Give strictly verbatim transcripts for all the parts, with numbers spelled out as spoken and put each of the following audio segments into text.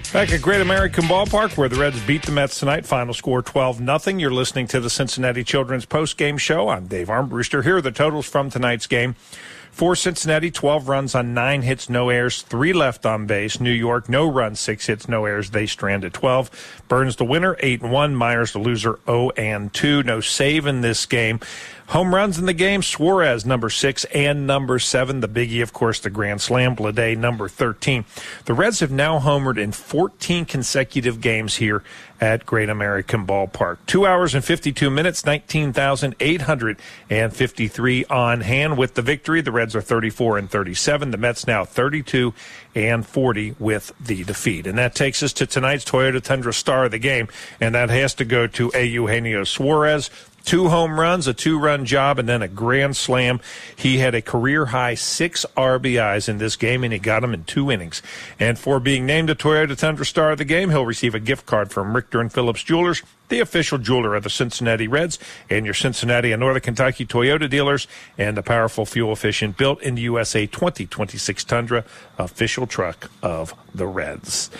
Back at Great American Ballpark, where the Reds beat the Mets tonight. Final score twelve nothing. You're listening to the Cincinnati Children's Post-Game Show. I'm Dave Armbruster. Here are the totals from tonight's game. For Cincinnati, twelve runs on nine hits, no errors, three left on base. New York, no runs, six hits, no errors. They strand at twelve. Burns the winner, eight and one. Myers the loser, oh and two. No save in this game. Home runs in the game, Suarez, number six, and number seven. The biggie, of course, the grand slam, Bleday, number thirteen. The Reds have now homered in fourteen consecutive games here at Great American Ballpark. Two hours and fifty-two minutes, nineteen thousand eight hundred fifty-three on hand. With the victory, the Reds are thirty-four and thirty-seven. The Mets now thirty-two and forty with the defeat. And that takes us to tonight's Toyota Tundra star of the game, and that has to go to Eugenio Suarez. Two home runs, a two-run job, and then a grand slam. He had a career-high six R B Is in this game, and he got them in two innings. And for being named a Toyota Tundra Star of the Game, he'll receive a gift card from Richter and Phillips Jewelers, the official jeweler of the Cincinnati Reds, and your Cincinnati and Northern Kentucky Toyota dealers, and the powerful, fuel-efficient, built in the U S A twenty twenty-six Tundra, official truck of the Reds.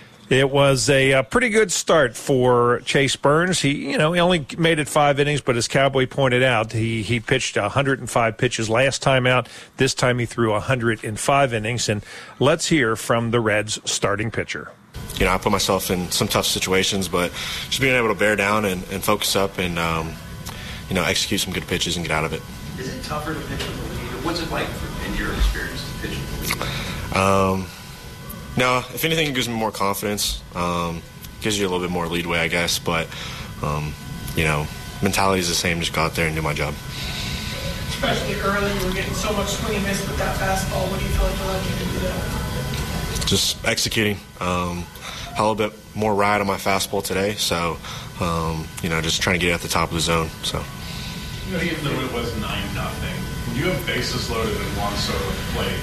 It was a, a pretty good start for Chase Burns. He, you know, he only made it five innings, but as Cowboy pointed out, he, he pitched one hundred five pitches last time out. This time he threw one hundred five innings. And let's hear from the Reds' starting pitcher. You know, I put myself in some tough situations, but just being able to bear down and, and focus up and, um, you know, execute some good pitches and get out of it. Is it tougher to pitch with a lead? What's it like in your experience to pitch with a lead? Um, no, if anything, it gives me more confidence. Um, gives you a little bit more leadway, I guess. But, um, you know, mentality is the same. Just go out there and do my job. Especially early, you were getting so much swing and miss with that fastball. What do you feel like allowed you to do that? Just executing. Um, a little bit more ride on my fastball today. So, um, you know, just trying to get at the top of the zone. So. You know, even though it was nine nothing, when you have bases loaded and Juan Soto played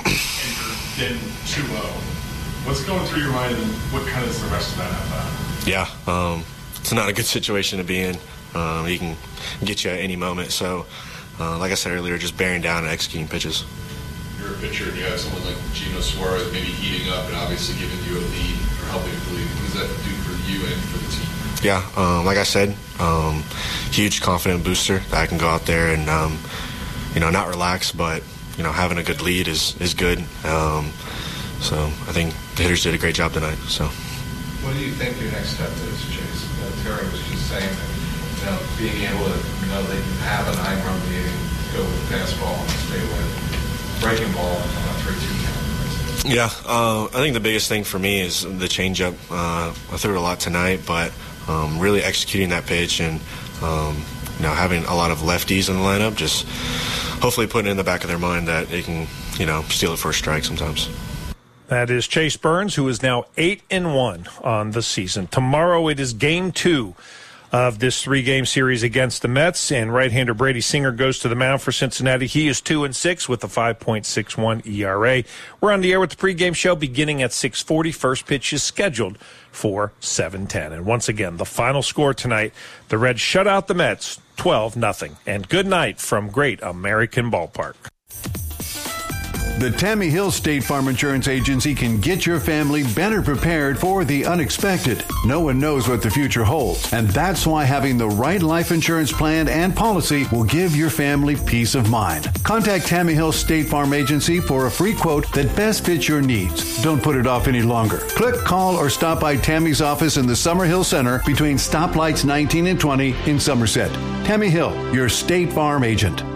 and you're in two oh, what's going through your mind and what kind of is the rest of that at-bat? Yeah, um, it's not a good situation to be in. Um, he can get you at any moment. So, uh, like I said earlier, just bearing down and executing pitches. You're a pitcher and you have someone like Gino Suarez maybe heating up and obviously giving you a lead or helping you lead. What does that do for you and for the team? Yeah, um, like I said, um, huge confident booster that I can go out there and, um, you know, not relax, but, you know, having a good lead is, is good. Um, so I think the hitters did a great job tonight. So. What do you think your next step is, Chase? Uh, Terry was just saying that, you know, being able to, you know, they can have a nine-run lead and go with fastball and stay with breaking ball on a three two count. Yeah, uh, I think the biggest thing for me is the changeup. Uh, I threw it a lot tonight, but um, really executing that pitch and, um, you know, having a lot of lefties in the lineup, just hopefully putting it in the back of their mind that they can, you know, steal it for a strike sometimes. That is Chase Burns, who is now eight and one on the season. Tomorrow it is game two of this three-game series against the Mets, and right-hander Brady Singer goes to the mound for Cincinnati. He is two and six with a five point six one E R A. We're on the air with the pregame show beginning at six forty. First pitch is scheduled for seven ten. And once again, the final score tonight, the Reds shut out the Mets twelve nothing. And good night from Great American Ballpark. The Tammy Hill State Farm Insurance Agency can get your family better prepared for the unexpected. No one knows what the future holds, and that's why having the right life insurance plan and policy will give your family peace of mind. Contact Tammy Hill State Farm Agency for a free quote that best fits your needs. Don't put it off any longer. Click, call, or stop by Tammy's office in the Summerhill Center between stoplights nineteen and twenty in Somerset. Tammy Hill, your State Farm agent.